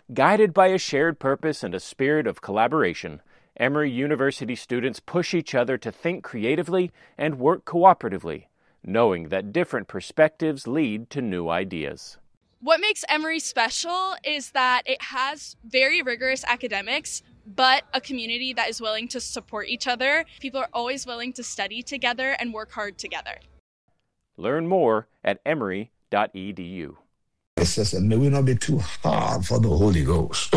Guided by a shared purpose and a spirit of collaboration, Emory University students push each other to think creatively and work cooperatively, knowing that different perspectives lead to new ideas. What makes Emory special is that it has very rigorous academics, but a community that is willing to support each other. People are always willing to study together and work hard together. Learn more at emory.edu. It says, and may we not be too hard for the Holy Ghost.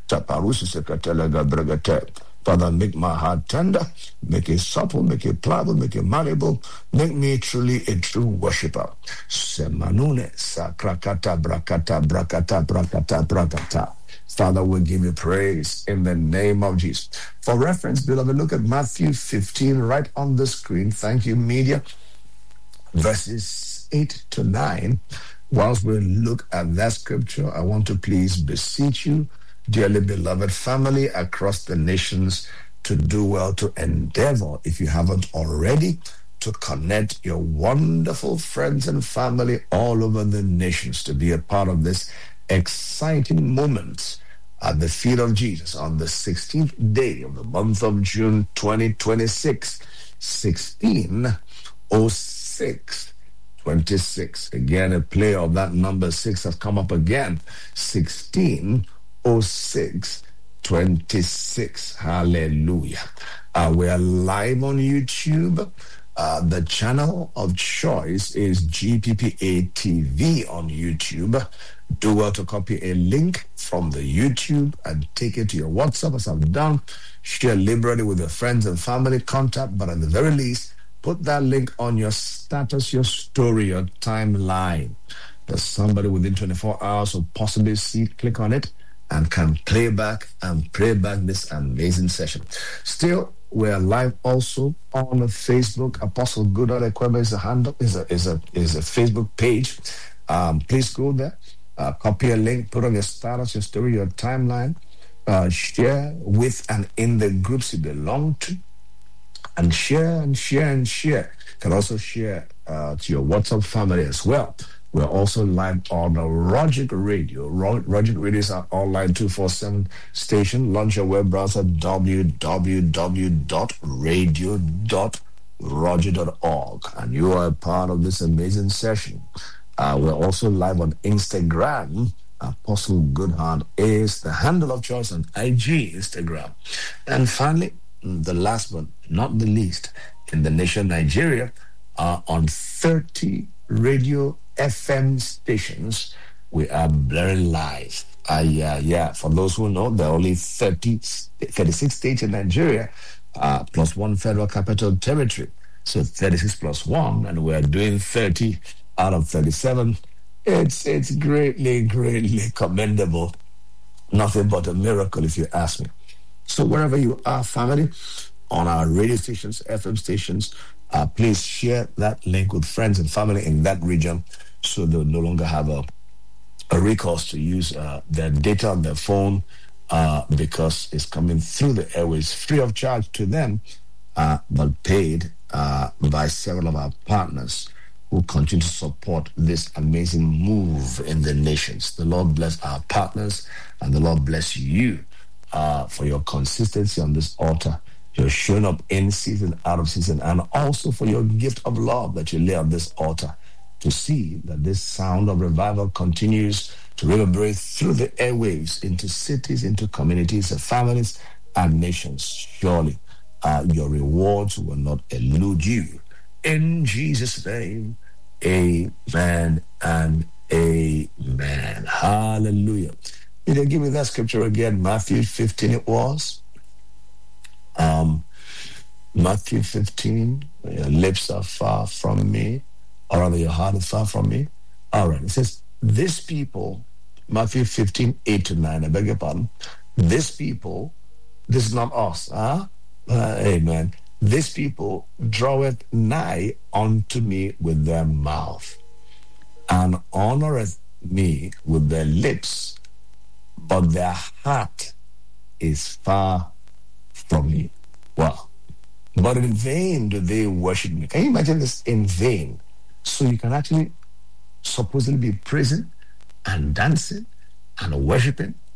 Father, make my heart tender, make it supple, make it pliable, make it malleable, make me truly a true worshiper. Semanune sakrakata brakata brakata brakata brakata. Father, we give you praise in the name of Jesus. For reference, beloved, look at Matthew 15 right on the screen. Thank you, media. Verses 8 to 9. Whilst we look at that scripture, I want to please beseech you, dearly beloved family across the nations, to do well to endeavor, if you haven't already, to connect your wonderful friends and family all over the nations to be a part of this exciting moment at the feet of Jesus on the 16th day of the month of June 2026, 1606. 26. Again, a play of that number 6 has come up again. 1606 26. Hallelujah. We are live on YouTube. The channel of choice is GPPA TV on YouTube. Do well to copy a link from the YouTube and take it to your WhatsApp, as I've done. Share liberally with your friends and family contact, but at the very least, put that link on your status, your story, your timeline. There's somebody within 24 hours will possibly see it, click on it, and can play back this amazing session. Still, we're live also on Facebook. Apostle Goodall Ekwebe is a handle, is a Facebook page. Please go there, copy a link, put on your status, your story, your timeline, share with and in the groups you belong to. And share and share and share. You can also share to your WhatsApp family as well. We're also live on Rogic Radio. Rogic Radio is our online 247 station. Launch your web browser, www.radio.roger.org. And you are a part of this amazing session. We're also live on Instagram. Apostle Goodhart is the handle of choice on IG Instagram. And finally, the last but not the least, in the nation Nigeria, are on 30 radio FM stations. We are very live. For those who know, there are only 36 states in Nigeria, plus one federal capital territory. So 36 plus one, and we're doing 30 out of 37. It's greatly, greatly commendable. Nothing but a miracle, if you ask me. So wherever you are, family, on our radio stations, FM stations, please share that link with friends and family in that region so they'll no longer have a recourse to use their data on their phone because it's coming through the airways free of charge to them, but paid by several of our partners who continue to support this amazing move in the nations. The Lord bless our partners, and the Lord bless you for your consistency on this altar. You're showing up in season, out of season, and also for your gift of love that you lay on this altar to see that this sound of revival continues to reverberate through the airwaves into cities, into communities, and families, and nations. Surely your rewards will not elude you. In Jesus' name, amen and amen. Hallelujah. You can give me that scripture again. Matthew 15 it was. Matthew 15, your lips are far from me, or rather your heart is far from me. All right, it says, this people, Matthew 15, 8 to 9, I beg your pardon. This people, this is not us, amen. This people draweth nigh unto me with their mouth, and honoreth me with their lips, but their heart is far from me. Wow. But in vain do they worship me. Can you imagine this? In vain. So you can actually supposedly be praising and dancing and worshiping